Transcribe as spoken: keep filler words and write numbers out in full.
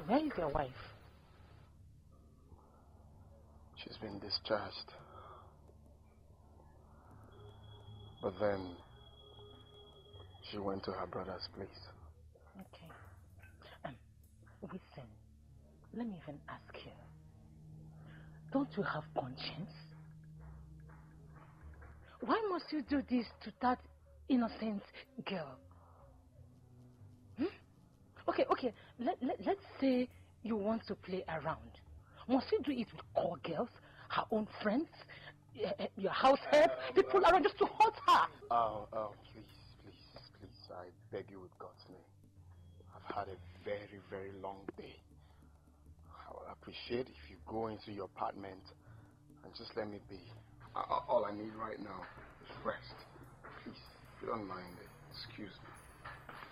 Where is your wife? She's been discharged. But then she went to her brother's place. Okay. Um, listen, let me even ask you. Don't you have conscience? Why must you do this to that innocent girl? Hmm? Okay, okay, let, let, let's say you want to play around. Must you do it with core girls, her own friends, your house help, um, people around just to hurt her? Oh, oh, please, please, please, I beg you with God's name. I've had a very, very long day. I would appreciate if you go into your apartment and just let me be. Uh, all I need right now is rest. Please, if you don't mind it, excuse me.